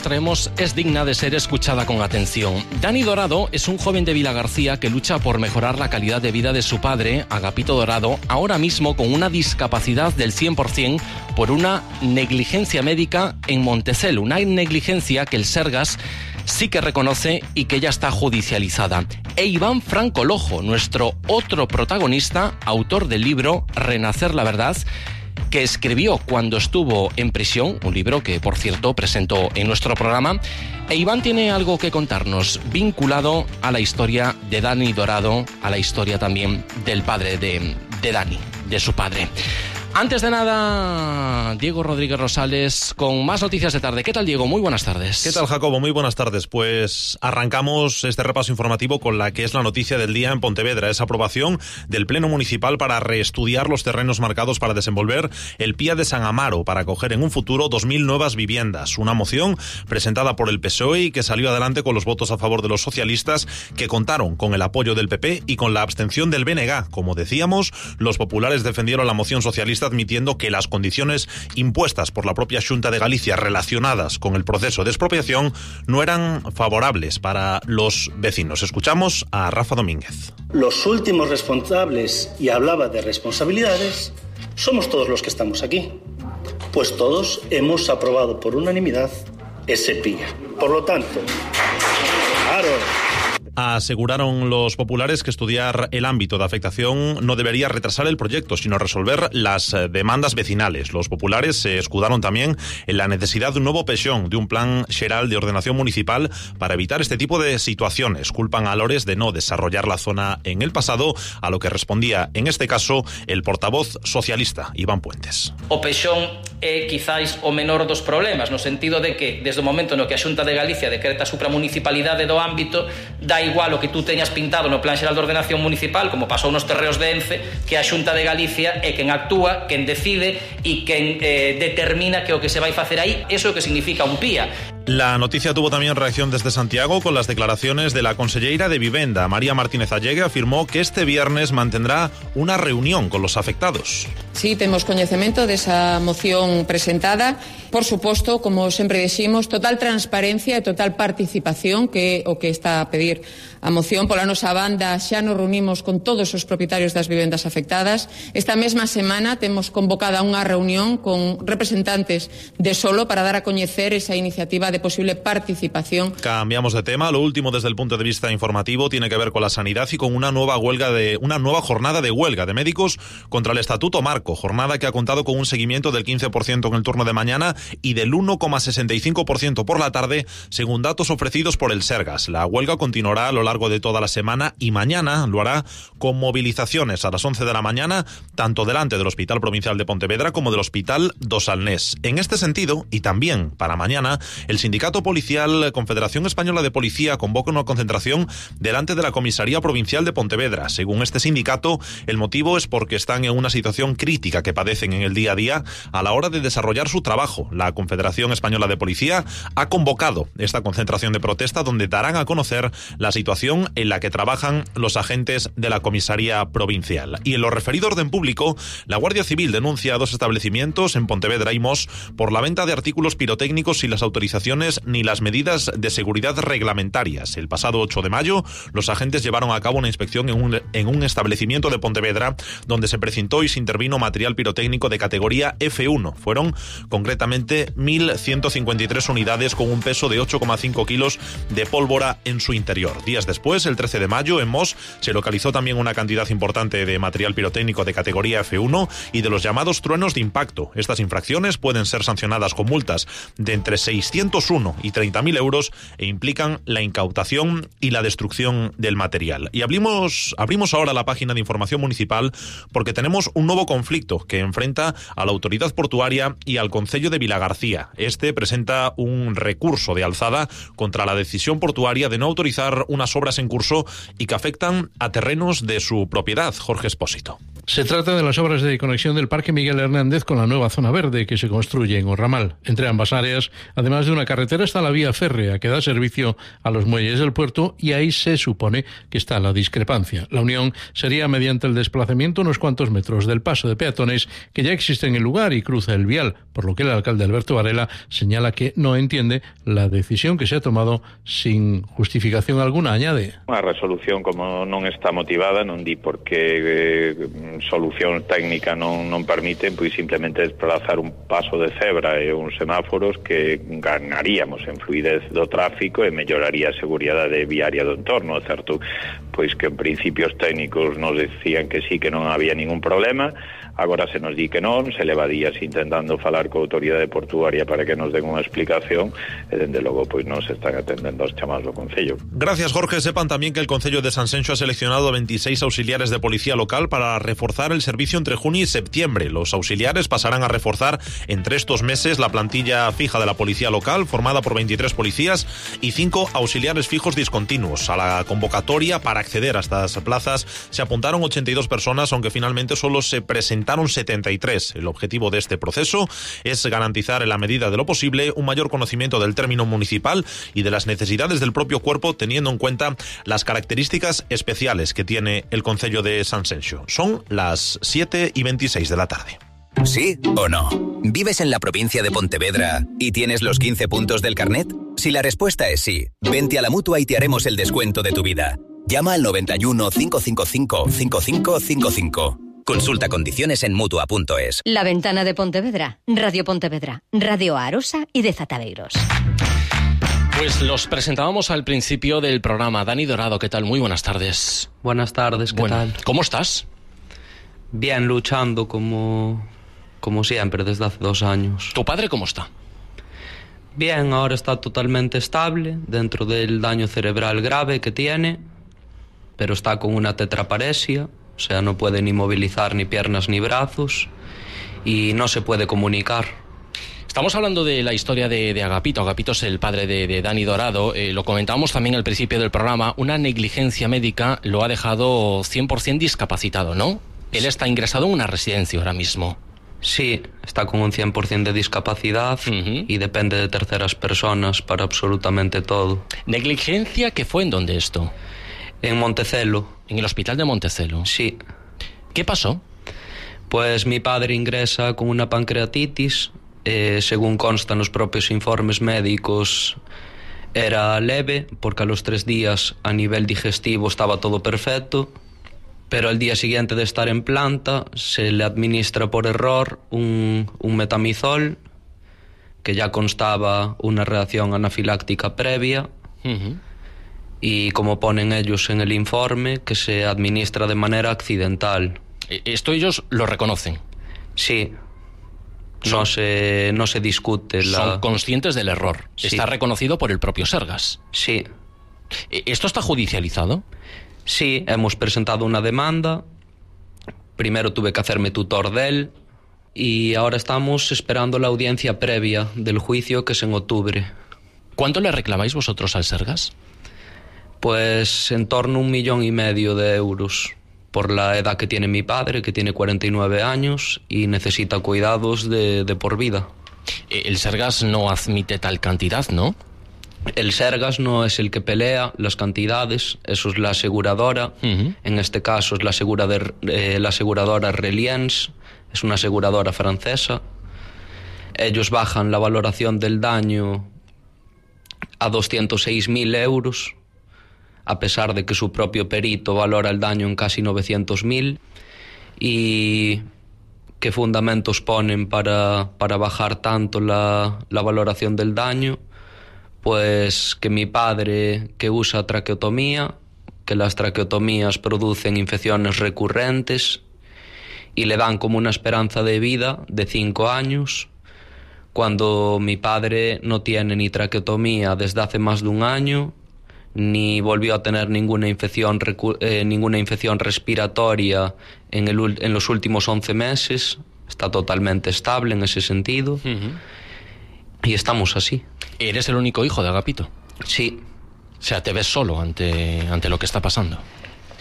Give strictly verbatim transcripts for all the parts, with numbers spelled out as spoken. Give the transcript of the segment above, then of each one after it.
les traemos es digna de ser escuchada con atención. Dani Dorado es un joven de Vilagarcía que lucha por mejorar la calidad de vida de su padre, Agapito Dorado, ahora mismo con una discapacidad del cien por ciento por una negligencia médica en Montecel, una negligencia que el Sergas sí que reconoce y que ya está judicializada. E Iván Franco Lojo, nuestro otro protagonista, autor del libro Renacer la Verdad, que escribió cuando estuvo en prisión, un libro que, por cierto, presentó en nuestro programa. E Iván tiene algo que contarnos vinculado a la historia de Dani Dorado, a la historia también del padre de, de Dani, de su padre. Antes de nada, Diego Rodríguez Rosales con más noticias de tarde. ¿Qué tal, Diego? Muy buenas tardes. ¿Qué tal, Jacobo? Muy buenas tardes. Pues arrancamos este repaso informativo con la que es la noticia del día en Pontevedra. Esa aprobación del Pleno Municipal para reestudiar los terrenos marcados para desenvolver el Pía de San Amaro para acoger en un futuro dos mil nuevas viviendas. Una moción presentada por el P S O E y que salió adelante con los votos a favor de los socialistas, que contaron con el apoyo del P P y con la abstención del B N G. Como decíamos, los populares defendieron la moción socialista admitiendo que las condiciones impuestas por la propia Xunta de Galicia relacionadas con el proceso de expropiación no eran favorables para los vecinos. Escuchamos a Rafa Domínguez. Los últimos responsables, y hablaba de responsabilidades, somos todos los que estamos aquí, pues todos hemos aprobado por unanimidad ese Pía. Por lo tanto, claro... Aseguraron los populares que estudiar el ámbito de afectación no debería retrasar el proyecto, sino resolver las demandas vecinales. Los populares se escudaron también en la necesidad de un nuevo pexón, de un plan xeral de ordenación municipal para evitar este tipo de situaciones. Culpan a Lores de no desarrollar la zona en el pasado, a lo que respondía, en este caso, el portavoz socialista, Iván Puentes. O pexón é quizáis o menor dos problemas, no sentido de que, desde o momento no que a Xunta de Galicia decreta a supramunicipalidade do ámbito, da igual o que tú teñas pintado no Plan Xeral de Ordenación Municipal, como pasou nos terreos de Ence, que a Xunta de Galicia é quen actúa, quen decide e quen eh, determina que o que se vai facer aí, eso é o que significa un Pía. La noticia tuvo también reacción desde Santiago con las declaraciones de la conselleira de Vivenda, María Martínez Allegue. Afirmó que este viernes mantendrá una reunión con los afectados. Sí, temos coñecemento desa moción presentada. Por suposto, como sempre diximos, total transparencia e total participación, que é o que está a pedir a moción. Pola nosa banda xa nos reunimos con todos os propietarios das vivendas afectadas. Esta mesma semana temos convocada unha reunión con representantes de Solo para dar a coñecer esa iniciativa de posible participación. Cambiamos de tema. Lo último desde el punto de vista informativo tiene que ver con la sanidad y con una nueva huelga de una nueva jornada de huelga de médicos contra el Estatuto Marco, jornada que ha contado con un seguimiento del quince por ciento en el turno de mañana y del uno coma sesenta y cinco por ciento por la tarde, según datos ofrecidos por el Sergas. La huelga continuará a lo largo de toda la semana y mañana lo hará con movilizaciones a las once de la mañana, tanto delante del Hospital Provincial de Pontevedra como del Hospital do Salnés. En este sentido, y también para mañana, el Sindicato Policial Confederación Española de Policía convoca una concentración delante de la Comisaría Provincial de Pontevedra. Según este sindicato, el motivo es porque están en una situación crítica que padecen en el día a día a la hora de desarrollar su trabajo. La Confederación Española de Policía ha convocado esta concentración de protesta donde darán a conocer la situación en la que trabajan los agentes de la Comisaría Provincial. Y en lo referido a orden público, la Guardia Civil denuncia a dos establecimientos en Pontevedra y Mos por la venta de artículos pirotécnicos sin las autorizaciones ni las medidas de seguridad reglamentarias. El pasado ocho de mayo, los agentes llevaron a cabo una inspección en un, en un establecimiento de Pontevedra donde se precintó y se intervino material pirotécnico de categoría F uno. Fueron concretamente mil ciento cincuenta y tres unidades con un peso de ocho coma cinco kilos de pólvora en su interior. Días después, el trece de mayo, en Mos, se localizó también una cantidad importante de material pirotécnico de categoría F uno y de los llamados truenos de impacto. Estas infracciones pueden ser sancionadas con multas de entre seiscientos uno y treinta mil euros e implican la incautación y la destrucción del material. Y abrimos, abrimos ahora la página de información municipal porque tenemos un nuevo conflicto que enfrenta a la autoridad portuaria y al Concello de Vilagarcía. Este presenta un recurso de alzada contra la decisión portuaria de no autorizar unas obras en curso y que afectan a terrenos de su propiedad. Jorge Espósito. Se trata de las obras de conexión del Parque Miguel Hernández con la nueva zona verde que se construye en Orramal. Entre ambas áreas, además de una carretera, está la vía férrea que da servicio a los muelles del puerto, y ahí se supone que está la discrepancia. La unión sería mediante el desplazamiento unos cuantos metros del paso de peatones que ya existe en el lugar y cruza el vial, por lo que el alcalde Alberto Varela señala que no entiende la decisión que se ha tomado sin justificación alguna. Añade: a resolución, como non está motivada, non di porque eh, solución técnica non, non permiten, pois simplemente desplazar un paso de cebra e uns semáforos que ganaríamos en fluidez do tráfico e melloraría a seguridade viaria do entorno. É certo, pois que en principios técnicos nos decían que sí, que non había ningún problema. Agora se nos di que non, se leva días intentando falar coa autoridade portuaria para que nos den unha explicación e, dende logo, pois non se están atendendo aos chamados do Concello. Gracias, Jorge. Sepan también que el Concello de Sanxenxo ha seleccionado a veintiséis auxiliares de policía local para reforzar el servicio entre junio y septiembre. Los auxiliares pasarán a reforzar entre estos meses la plantilla fija de la policía local, formada por veintitrés policías y cinco auxiliares fijos discontinuos. A la convocatoria para acceder a estas plazas se apuntaron ochenta y dos personas, aunque finalmente solo se presentaron setenta y tres. El objetivo de este proceso es garantizar en la medida de lo posible un mayor conocimiento del término municipal y de las necesidades del propio cuerpo, teniendo en cuenta las características especiales que tiene el Concello de Sanxenxo. Son las siete y veintiséis de la tarde. ¿Sí o no? ¿Vives en la provincia de Pontevedra y tienes los quince puntos del carnet? Si la respuesta es sí, vente a la Mutua y te haremos el descuento de tu vida. Llama al noventa y uno, cinco cinco cinco, cinco cinco cinco cinco. Consulta condiciones en Mutua punto es. La Ventana de Pontevedra, Radio Pontevedra, Radio Arosa y de Zatadeiros. Pues los presentábamos al principio del programa. Dani Dorado, ¿qué tal? Muy buenas tardes. Buenas tardes, ¿qué bueno, tal? ¿Cómo estás? Bien, luchando como, como siempre desde hace dos años. ¿Tu padre cómo está? Bien, ahora está totalmente estable dentro del daño cerebral grave que tiene, pero está con una tetraparesia. O sea, no puede ni movilizar ni piernas ni brazos y no se puede comunicar. Estamos hablando de la historia de, de Agapito. Agapito es el padre de, de Dani Dorado. Eh, lo comentábamos también al principio del programa. Una negligencia médica lo ha dejado cien por ciento discapacitado, ¿no? Él está ingresado en una residencia ahora mismo. Sí, está con un cien por ciento de discapacidad uh-huh. y depende de terceras personas para absolutamente todo. ¿Negligencia qué fue en dónde esto? En Montecelo. ¿En el hospital de Montecelo? Sí. ¿Qué pasó? Pues mi padre ingresa con una pancreatitis. Eh, según constan los propios informes médicos, era leve, porque a los tres días a nivel digestivo estaba todo perfecto. Pero al día siguiente de estar en planta se le administra por error un, un metamizol, que ya constaba una reacción anafiláctica previa. Uh-huh. Y como ponen ellos en el informe, que se administra de manera accidental. ¿Esto ellos lo reconocen? Sí. No se, no se discute. La... Son conscientes del error. Sí. Está reconocido por el propio Sergas. Sí. ¿Esto está judicializado? Sí, hemos presentado una demanda. Primero tuve que hacerme tutor de él. Y ahora estamos esperando la audiencia previa del juicio, que es en octubre. ¿Cuánto le reclamáis vosotros al Sergas? Pues en torno a un millón y medio de euros por la edad que tiene mi padre, que tiene cuarenta y nueve años y necesita cuidados de, de por vida. El Sergas no admite tal cantidad, ¿no? El Sergas no es el que pelea las cantidades, eso es la aseguradora. Uh-huh. En este caso es la, asegura de, eh, la aseguradora Reliance, es una aseguradora francesa. Ellos bajan la valoración del daño a doscientos seis mil euros. A pesar de que su propio perito valora el daño en casi novecientos mil. ¿Y qué fundamentos ponen para, para bajar tanto la, la valoración del daño? Pues que mi padre, que usa traqueotomía, que las traqueotomías producen infecciones recurrentes y le dan como una esperanza de vida de cinco años, cuando mi padre no tiene ni traqueotomía desde hace más de un año, ni volvió a tener ninguna infección, eh, ninguna infección respiratoria en, el, en los últimos once meses. Está totalmente estable en ese sentido. Uh-huh. Y estamos así. ¿Eres el único hijo de Agapito? Sí. O sea, ¿te ves solo ante, ante lo que está pasando?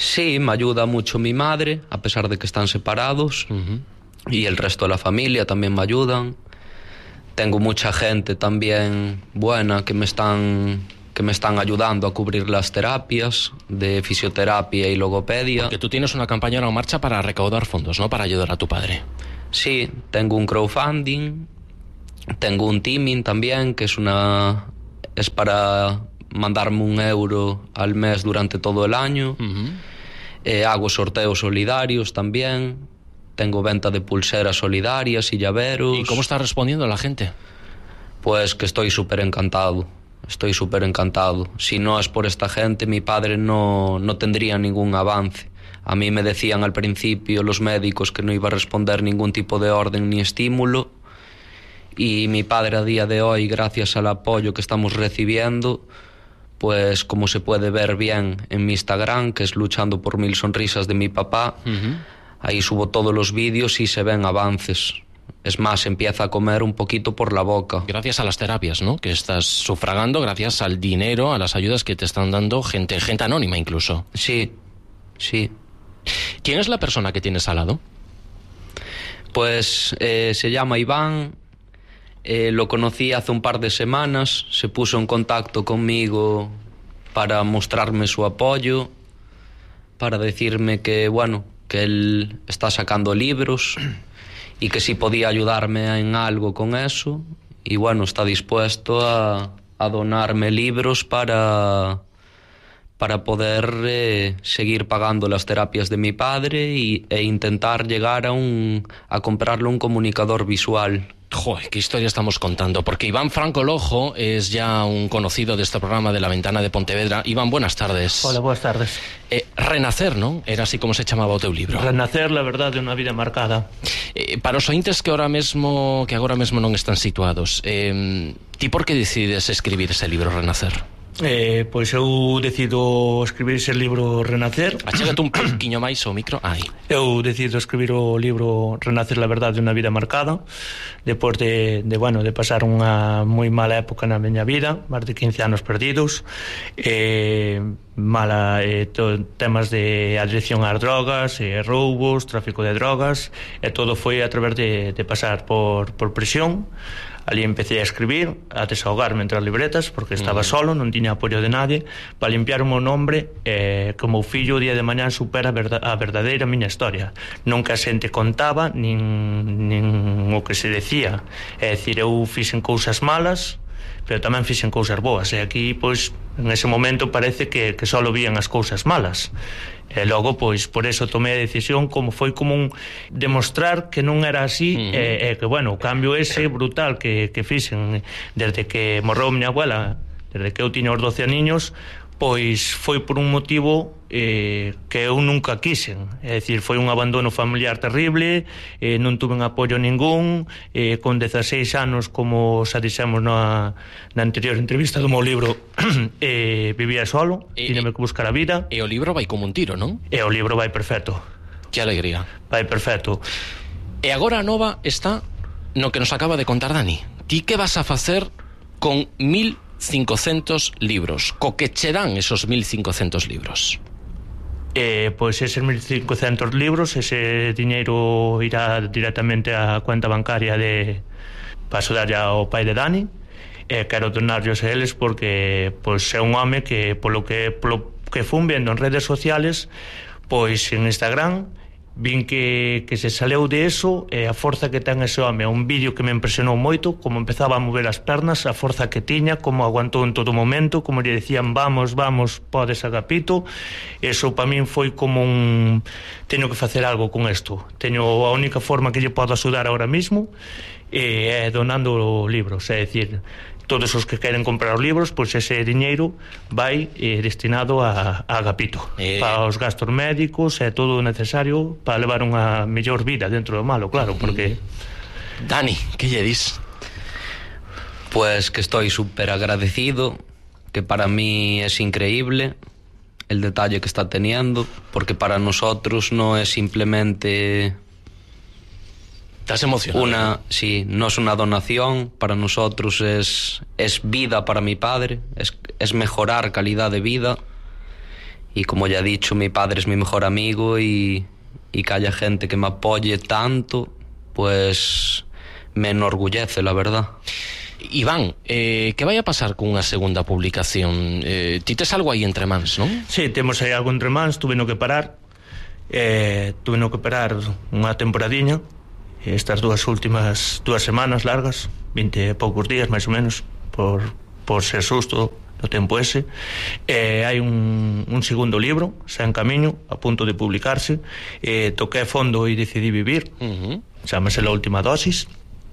Sí, me ayuda mucho mi madre, a pesar de que están separados, uh-huh. y el resto de la familia también me ayudan. Tengo mucha gente también buena que me están, que me están ayudando a cubrir las terapias de fisioterapia y logopedia. Porque tú tienes una campaña en marcha para recaudar fondos, ¿no? Para ayudar a tu padre. Sí, tengo un crowdfunding, tengo un teaming también, que es una es para mandarme un euro al mes durante todo el año. Uh-huh. Eh, hago sorteos solidarios también. Tengo venta de pulseras solidarias y llaveros. ¿Y cómo está respondiendo la gente? Pues que estoy súper encantado. Estoy súper encantado. Si no es por esta gente, mi padre no, no tendría ningún avance. A mí me decían al principio los médicos que no iba a responder ningún tipo de orden ni estímulo. Y mi padre a día de hoy, gracias al apoyo que estamos recibiendo, pues como se puede ver bien en mi Instagram, que es Luchando por Mil Sonrisas de mi papá, uh-huh. ahí subo todos los vídeos y se ven avances. Es más, empieza a comer un poquito por la boca. Gracias a las terapias, ¿no? Que estás sufragando, gracias al dinero, a las ayudas que te están dando gente, gente anónima incluso. Sí, sí. ¿Quién es la persona que tienes al lado? Pues eh, se llama Iván, eh, lo conocí hace un par de semanas, se puso en contacto conmigo para mostrarme su apoyo, para decirme que, bueno, que él está sacando libros y que si podía ayudarme en algo con eso, y bueno, está dispuesto a, a donarme libros para, para poder eh, seguir pagando las terapias de mi padre y, e intentar llegar a, un, a comprarle un comunicador visual. Joder, qué historia estamos contando, porque Iván Franco Lojo es ya un conocido de este programa de La Ventana de Pontevedra. Iván, buenas tardes. Hola, buenas tardes. Eh, Renacer, ¿no? Era así como se chamaba o teu libro. Renacer, la verdad, de una vida marcada. Eh, para os ointes que ahora mesmo que agora mesmo non están situados, eh, ti por que decides escribir ese libro, Renacer? Eh, pois eu decido escribir ese libro Renacer. Achégate un pouquiño máis ao micro. Ai. Eu decido escribir o libro Renacer, la verdad, de unha vida marcada, depois de, de, bueno, de pasar unha moi mala época na miña vida, máis de quince anos perdidos, eh, mala, eh, to, temas de adicción ás drogas, eh, roubos, tráfico de drogas, e todo foi a través de, de pasar por, por prisión. Ali empecé a escribir, a desahogarme entre as libretas, porque estaba uh-huh. solo, non tiña apoio de nadie, para limpiar o meu nombre, eh, como o fillo o día de mañán supera a, verda, a verdadeira miña historia. Nunca a xente contaba, nin, nin o que se decía. É dicir, eu fixen cousas malas, pero tamén fixen cousas boas, e aquí, pois, en ese momento parece que, que só vían as cousas malas. E logo, pois, por eso tomei a decisión, como foi como un demostrar que non era así, uh-huh. e, e que, bueno, o cambio ese brutal que, que fixen desde que morreu miña abuela, desde que eu tiña os doce aniños, pois foi por un motivo eh, que eu nunca quixen. É dicir, foi un abandono familiar terrible, eh, non tuve un apoio ningún, eh, con dezaseis anos, como xa dixemos na, na anterior entrevista do meu libro, eh, vivía solo, tíneme que buscar a vida. E o libro vai como un tiro, non? E o libro vai perfecto. Que alegría. Vai perfecto. E agora a nova está no que nos acaba de contar Dani. Ti que vas a facer con mil cincocentos libros? Co que che dan esos mil cincocentos libros? Eh, pois eses mil cincocentos libros, ese diñeiro irá directamente á cuenta bancaria de para axudar ao pai de Dani, e eh, quero donarlos a eles porque pois é un home que polo que polo que fun vendo en redes sociales, pois en Instagram vin que, que se saleu de eso, e a forza que ten ese home, un vídeo que me impresionou moito, como empezaba a mover as pernas, a forza que tiña, como aguantou en todo momento, como lle decían vamos, vamos, podes agapito. Eso para min foi como un teño que facer algo con isto, teño a única forma que lle podo axudar ahora mismo é eh, donando libros, é dicir, todos os que queren comprar os libros, pois ese diñeiro vai eh, destinado a, a Agapito, eh... para os gastos médicos e todo o necesario para levar unha mellor vida dentro do malo, claro, porque... Dani, que lle dis? Pues que estoy súper agradecido, que para mí es increíble el detalle que está teniendo, porque para nosotros no es simplemente... ¿Estás emocionado? Una, sí, no es una donación, para nosotros es, es vida para mi padre, es, es mejorar calidad de vida, y como ya he dicho, mi padre es mi mejor amigo y, y que haya gente que me apoye tanto, pues me enorgullece, la verdad. Iván, eh, que vai a pasar cunha segunda publicación? Eh, ti tes algo aí entre mans, non? Sí, temos aí algo entre mans, tuve no que parar eh, tuve no que parar unha temporadiña, estas dúas últimas dúas semanas largas, vinte e poucos días máis ou menos, por, por ser susto no tempo ese. Eh, hai un, un segundo libro xa en camiño, a punto de publicarse. eh, toqué fondo e decidí vivir. uh-huh. Chámase La Última Dosis.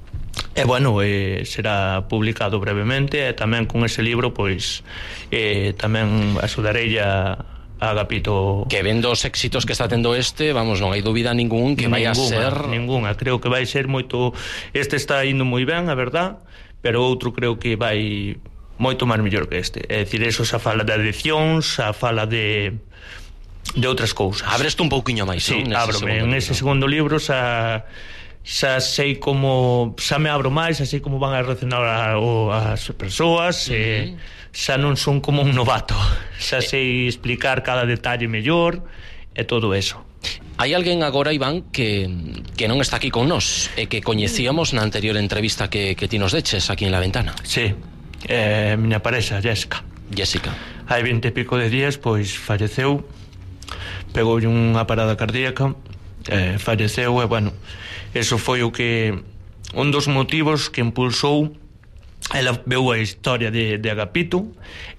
E bueno, eh, será publicado brevemente, e tamén con ese libro pois eh, tamén axudarei a, a Agapito. Que vendo os éxitos que está tendo este, vamos, non hai dúbida ningún que vai a ser... Ninguna, creo que vai ser moito... Este está indo moi ben, a verdad, pero outro creo que vai moito máis mellor que este. É dicir, eso xa fala de adiccións, xa fala de de outras cousas. Abreste un pouquiño máis, sí, non? Ábrome, en ese segundo libro xa... xa sei como xa me abro máis, xa sei como van a reaccionar a, o, as persoas. uh-huh. e, xa non son como un novato, xa sei explicar cada detalle mellor e todo eso. Hai alguén agora, Iván, que, que non está aquí con nós e que coñecíamos na anterior entrevista que, que ti nos deches aquí en La Ventana. Sí, eh, miña parexa, Jessica. Jessica. Hai vinte e pico de días, pois falleceu, pegou unha parada cardíaca, eh, falleceu e, bueno, eso foi o que un dos motivos que impulsou. Ela veu a historia de, de Agapito,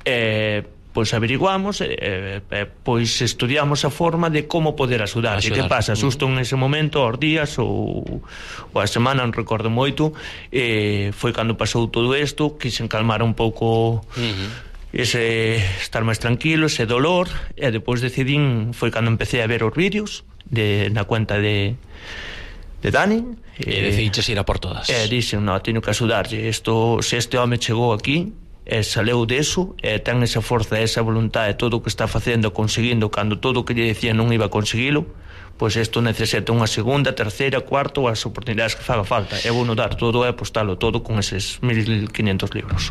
e pois averiguamos, e, e pois estudiamos a forma de como poder axudar. E que pasa, xusto en ese momento, aos días ou, ou a semana, non recordo moito, e foi cando pasou todo isto, quixen calmar un pouco uh-huh. ese estar máis tranquilo, ese dolor, e depois decidín, foi cando empecé a ver os vídeos de, na cuenta de de Dani, e decidiches ir a por todas. E dixen, no, teño que axudarlle. Isto, se este home chegou aquí e saleu deso, e ten esa forza, esa voluntade, todo o que está facendo, conseguindo, cando todo o que lle decía non iba a conseguilo, pois isto necesita unha segunda, terceira, cuarta ou as oportunidades que faga falta. E vou no dar todo e apostalo todo con eses mil quinientos libros.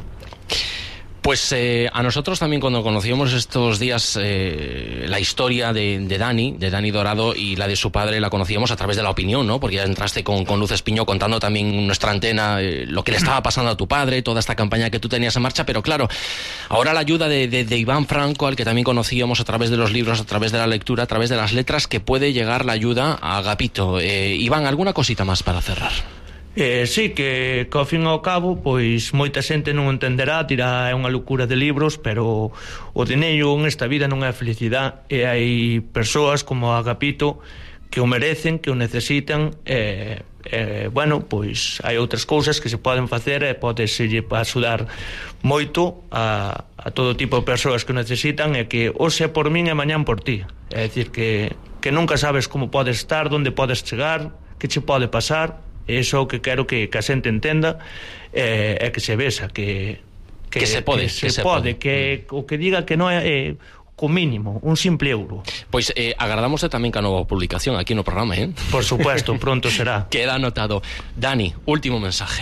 Pues eh, a nosotros también, cuando conocíamos estos días eh, la historia de, de Dani, de Dani Dorado, y la de su padre, la conocíamos a través de La Opinión, ¿no? Porque ya entraste con, con Luz Espiño contando también en nuestra antena eh, lo que le estaba pasando a tu padre, toda esta campaña que tú tenías en marcha, pero claro, ahora la ayuda de, de, de Iván Franco, al que también conocíamos a través de los libros, a través de la lectura, a través de las letras, que puede llegar la ayuda a Agapito. Eh, Iván, ¿alguna cosita más para cerrar? Eh, sí, que, que ao fin e ao cabo pois moita xente non entenderá, dirá é unha locura de libros, pero o dineiro nesta vida non é felicidade, e hai persoas como Agapito que o merecen, que o necesitan, e, e bueno, pois hai outras cousas que se poden facer e podeselle axudar moito a, a todo tipo de persoas que o necesitan, e que hoxe é por min e mañán por ti. É dicir, que, que nunca sabes como podes estar, onde podes chegar, que che pode pasar. Eso que quero que, que a xente entenda é eh, que se vexa que, que, que se pode, que, que se, se pode, pode. Que o que diga que non é eh, co mínimo, un simple euro. Pois eh, agardamos tamén ca nova publicación aquí no programa, eh? Por supuesto, pronto será. Queda anotado. Dani, último mensaje.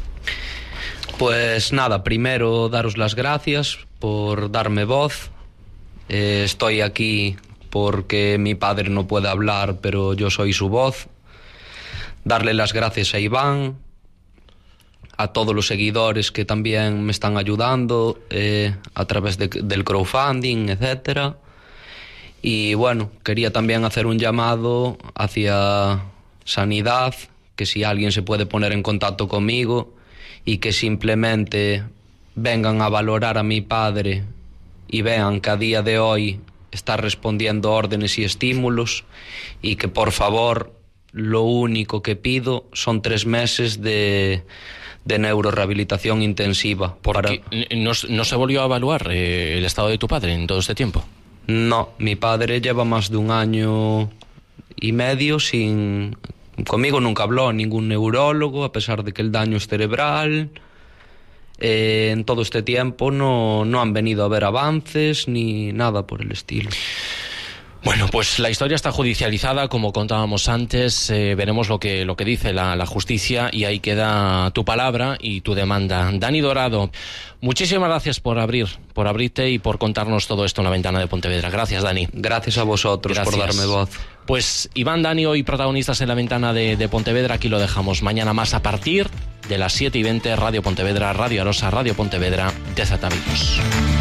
Pues nada, primero daros las gracias por darme voz. Eh, estoy aquí porque mi padre no puede hablar, pero yo soy su voz. Darle las gracias a Iván, a todos los seguidores que también me están ayudando eh, a través de, del crowdfunding, etcétera. Y bueno, quería también hacer un llamado hacia Sanidad, que si alguien se puede poner en contacto conmigo y que simplemente vengan a valorar a mi padre y vean que a día de hoy está respondiendo a órdenes y estímulos, y que por favor lo único que pido son tres meses de, de neurorehabilitación intensiva. Porque para... ¿no, ¿No se volvió a evaluar eh, el estado de tu padre en todo este tiempo? No, mi padre lleva más de un año y medio sin... Conmigo nunca habló ningún neurólogo, a pesar de que el daño es cerebral. Eh, en todo este tiempo no, no han venido a ver avances ni nada por el estilo. Bueno, pues la historia está judicializada, como contábamos antes. Eh, veremos lo que, lo que dice la, la justicia, y ahí queda tu palabra y tu demanda. Dani Dorado, muchísimas gracias por abrir, por abrirte y por contarnos todo esto en La Ventana de Pontevedra. Gracias, Dani. Gracias a vosotros Gracias. por darme voz. Pues Iván, Dani, hoy protagonistas en La Ventana de, de Pontevedra. Aquí lo dejamos. Mañana más a partir de las siete y veinte, Radio Pontevedra, Radio Arosa, Radio Pontevedra, de Zatamicos.